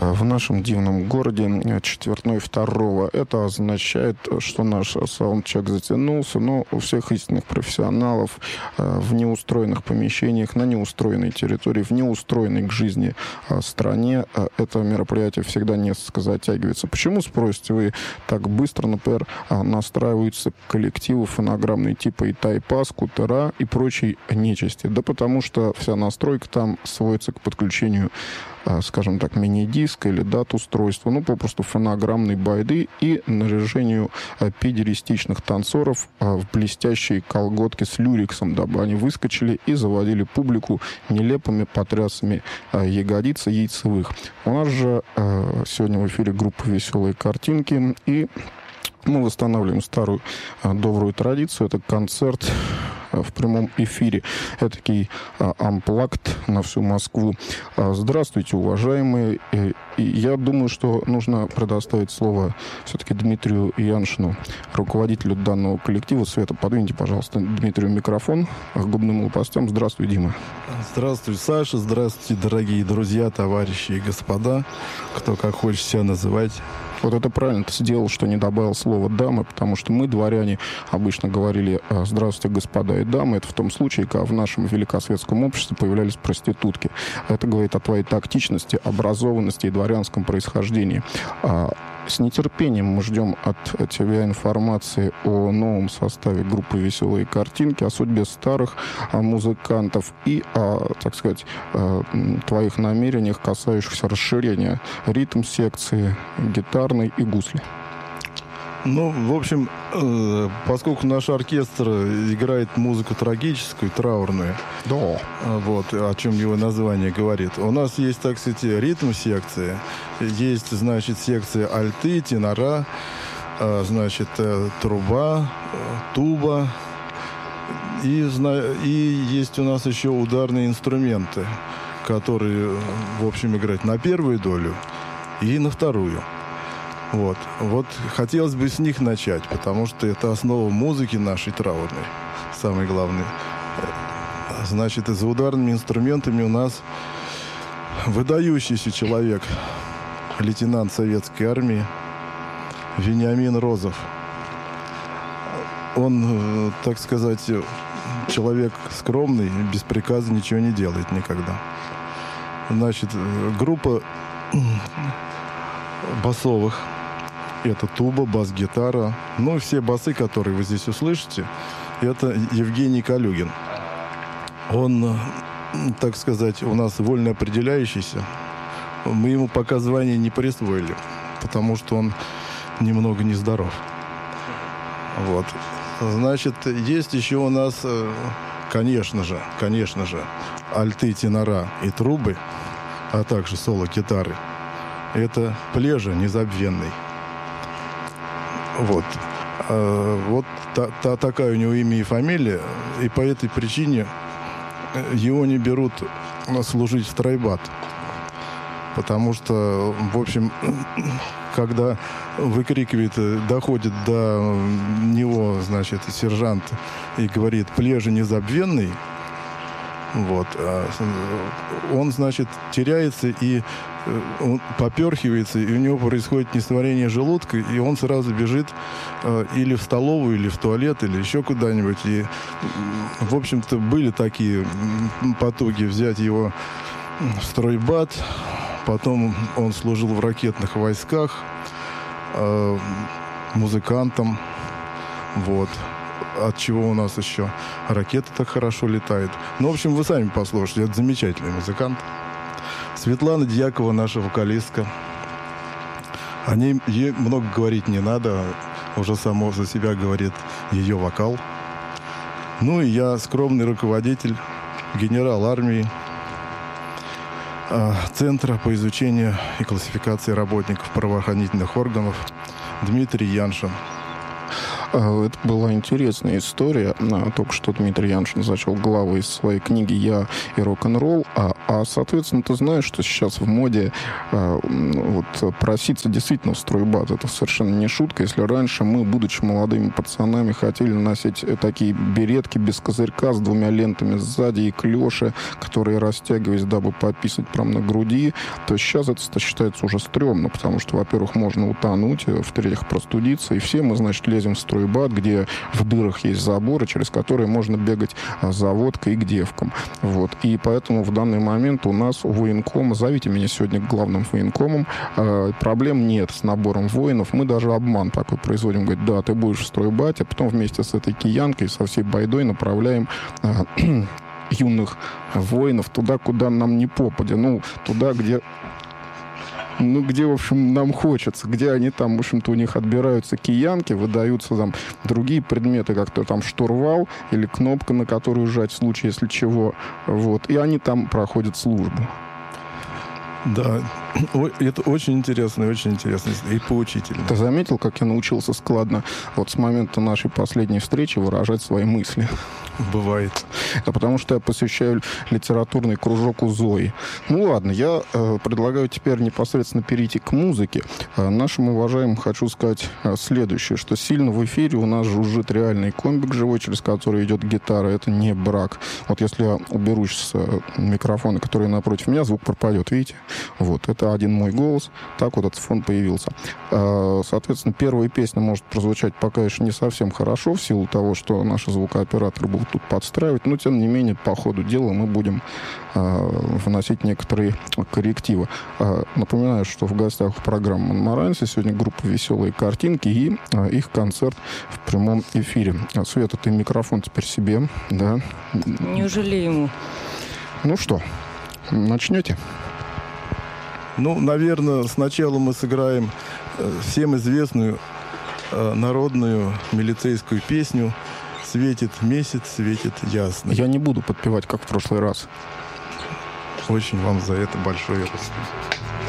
в нашем дивном городе четвертной второго. Это означает, что наш саундчек затянулся, но у всех истинных профессионалов в неустроенных помещениях, на неустроенной территории, в неустроенной к жизни стране это мероприятие всегда несколько затягивается. Почему, спросите вы, так быстро, например, настраиваются коллективы фонограммные типа Итайпа, Скутера и прочей нечисти? Да потому что вся настройка там сводится к подключению, скажем так, мини-диска или дат-устройства, ну, попросту фонограммной байды и наряжению педеристичных танцоров в блестящие колготки с люрексом, дабы они выскочили и заводили публику нелепыми потрясами ягодиц и яйцевых. У нас же сегодня в эфире группа «Веселые картинки», и мы восстанавливаем старую добрую традицию. Это концерт в прямом эфире. Этакий амплакт на всю Москву. Здравствуйте, уважаемые. И я думаю, что нужно предоставить слово все-таки Дмитрию Яншину, руководителю данного коллектива. Света, подвиньте, пожалуйста, Дмитрию микрофон к губным лопастям. Здравствуй, Дима. Здравствуй, Саша. Здравствуйте, дорогие друзья, товарищи и господа. Кто как хочет себя называть. Вот это правильно ты сделал, что не добавил слово «дамы», потому что мы, дворяне, обычно говорили «здравствуйте, господа и дамы». Это в том случае, когда в нашем великосветском обществе появлялись проститутки. Это говорит о твоей тактичности, образованности и дворянском происхождении. С нетерпением мы ждем от тебя информации о новом составе группы «Веселые картинки», о судьбе старых музыкантов и о, так сказать, твоих намерениях, касающихся расширения ритм-секции, гитарной и гусли. Ну, в общем, поскольку наш оркестр играет музыку трагическую, траурную, да. Вот, о чем его название говорит, у нас есть, так сказать, ритм-секция, есть, значит, секция альты, тенора, значит, труба, туба, и есть у нас еще ударные инструменты, которые, в общем, играют на первую долю и на вторую. Вот хотелось бы с них начать, потому что это основа музыки нашей траурной, самое главное. Значит, за ударными инструментами у нас выдающийся человек, лейтенант советской армии Вениамин Розов. Он, так сказать, человек скромный, без приказа ничего не делает никогда. Значит, группа басовых. Это туба, бас-гитара. Ну, все басы, которые вы здесь услышите, это Евгений Калюгин. Он, так сказать, у нас вольно определяющийся. Мы ему пока звание не присвоили, потому что он немного нездоров. Вот. Значит, есть еще у нас, конечно же, альты, тенора и трубы, а также соло-гитары. Это Плежа незабвенный. Вот. Такая у него имя и фамилия, и по этой причине его не берут служить в стройбат. Потому что, в общем, когда выкрикивает, доходит до него, значит, сержант и говорит «Плежа незабвенный», вот, он, значит, теряется и он поперхивается, и у него происходит несварение желудка, и он сразу бежит или в столовую, или в туалет, или еще куда-нибудь. И, в общем-то, были такие потуги взять его в стройбат. Потом он служил в ракетных войсках музыкантом. Вот. От чего у нас еще ракеты так хорошо летают. Ну, в общем, вы сами послушайте. Это замечательный музыкант. Светлана Дьякова, наша вокалистка. О ней много говорить не надо. Уже само за себя говорит ее вокал. Ну и я скромный руководитель, генерал армии Центра по изучению и классификации работников правоохранительных органов Дмитрий Яншин. Это была интересная история. Только что Дмитрий Яншин зачел главы из своей книги «Я и рок-н-ролл». Соответственно, ты знаешь, что сейчас в моде проситься действительно в стройбат. Это совершенно не шутка. Если раньше мы, будучи молодыми пацанами, хотели носить такие беретки без козырька с 2 лентами сзади и клёши, которые растягивались, дабы пописать прямо на груди, то сейчас это считается уже стрёмно, потому что, во-первых, можно утонуть, в-третьих, простудиться, и все мы, значит, лезем в стройбат, где в дырах есть заборы, через которые можно бегать за водкой и к девкам. Вот. И поэтому в данный момент у нас у военкома, зовите меня сегодня главным военкомом, проблем нет с набором воинов. Мы даже обман такой производим. Говорит, да, ты будешь в стройбате, а потом вместе с этой киянкой, со всей байдой направляем юных воинов туда, куда нам не попадя. Туда, где, в общем, нам хочется. Где они там, в общем-то, у них отбираются киянки, выдаются там другие предметы, как-то там штурвал или кнопка, на которую жать в случае, если чего. Вот. И они там проходят службу. Да, это очень интересно и поучительно. Ты заметил, как я научился складно с момента нашей последней встречи выражать свои мысли? Бывает. Это потому, что я посещаю литературный кружок у Зои. Ладно, я предлагаю теперь непосредственно перейти к музыке. Нашим уважаемым хочу сказать следующее, что сильно в эфире у нас жужжит реальный комбик живой, через который идет гитара. Это не брак. Вот если я уберусь с микрофона, который напротив меня, звук пропадет, видите? Вот, это один мой голос. Так вот этот фон появился. Соответственно, первая песня может прозвучать пока еще не совсем хорошо, в силу того, что наши звукооператоры будут тут подстраивать, но, тем не менее, по ходу дела мы будем вносить некоторые коррективы. Напоминаю, что в гостях программы «Монмаранси» сегодня группа «Веселые картинки» и их концерт в прямом эфире. Света, ты микрофон теперь себе, да? Неужели ему? Ну что, начнете? Наверное, сначала мы сыграем всем известную народную милицейскую песню «Светит месяц, светит ясно». Я не буду подпевать, как в прошлый раз. Очень вам за это большое спасибо.